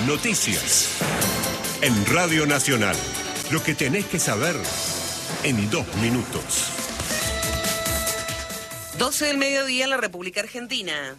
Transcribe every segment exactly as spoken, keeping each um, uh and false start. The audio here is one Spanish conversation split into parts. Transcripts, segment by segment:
Noticias. En Radio Nacional. Lo que tenés que saber en dos minutos. doce del mediodía en la República Argentina.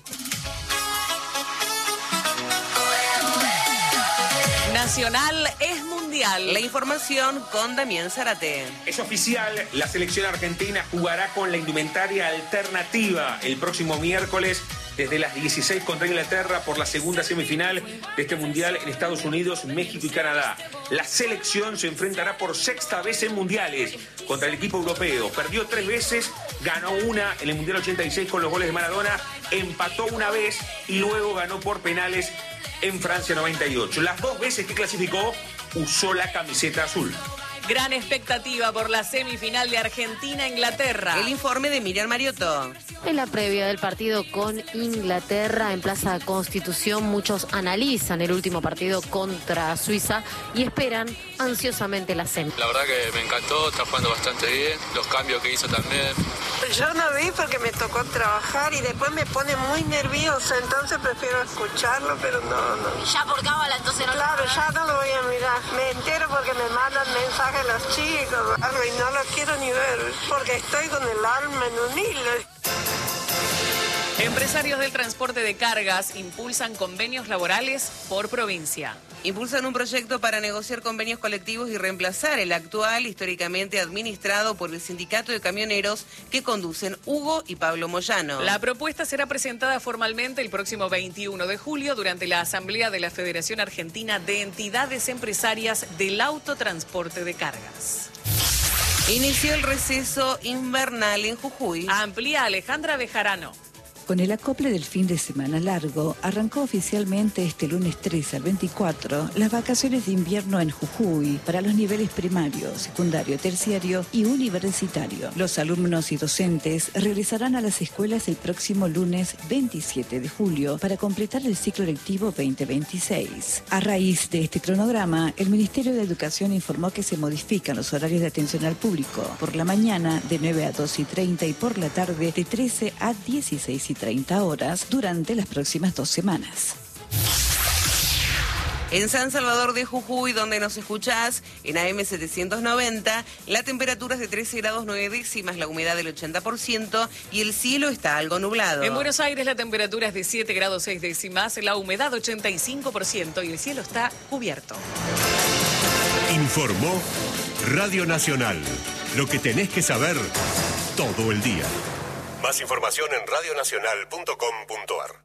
Nacional es mundial. La información con Damián Zárate. Es oficial, la selección argentina jugará con la indumentaria alternativa el próximo miércoles desde las dieciséis contra Inglaterra por la segunda semifinal de este mundial en Estados Unidos, México y Canadá. La selección se enfrentará por sexta vez en mundiales contra el equipo europeo. Perdió tres veces, ganó una en el Mundial ochenta y seis con los goles de Maradona, empató una vez y luego ganó por penales en Francia noventa y ocho. Las dos veces que clasificó, usó la camiseta azul. Gran expectativa por la semifinal de Argentina-Inglaterra. El informe de Miriam Mariotto. En la previa del partido con Inglaterra en Plaza Constitución, muchos analizan el último partido contra Suiza y esperan ansiosamente la semi. La verdad que me encantó, está jugando bastante bien, los cambios que hizo también. Yo no vi porque me tocó trabajar y después me pone muy nerviosa, entonces prefiero escucharlo, pero no, no. Ya por cábala, entonces no. Claro, ya no lo voy a mirar. Me entero porque me mandan mensajes los chicos, algo, y no lo quiero ni ver, porque estoy con el alma en un hilo. Empresarios del transporte de cargas impulsan convenios laborales por provincia. Impulsan un proyecto para negociar convenios colectivos y reemplazar el actual, históricamente administrado por el Sindicato de Camioneros que conducen Hugo y Pablo Moyano. La propuesta será presentada formalmente el próximo veintiuno de julio durante la Asamblea de la Federación Argentina de Entidades Empresarias del Autotransporte de Cargas. Inició el receso invernal en Jujuy. Amplía Alejandra Bejarano. Con el acople del fin de semana largo, arrancó oficialmente este lunes trece al veinticuatro las vacaciones de invierno en Jujuy para los niveles primario, secundario, terciario y universitario. Los alumnos y docentes regresarán a las escuelas el próximo lunes veintisiete de julio para completar el ciclo lectivo veinte veintiséis. A raíz de este cronograma, el Ministerio de Educación informó que se modifican los horarios de atención al público. Por la mañana de nueve a dos y treinta y por la tarde de trece a dieciséis y treinta horas durante las próximas dos semanas. En San Salvador de Jujuy, donde nos escuchás, en A M setecientos noventa, la temperatura es de trece grados nueve décimas, la humedad del ochenta por ciento y el cielo está algo nublado. En Buenos Aires la temperatura es de siete grados seis décimas, la humedad ochenta y cinco por ciento y el cielo está cubierto. Informó Radio Nacional. Lo que tenés que saber todo el día. Más información en radionacional punto com punto ar.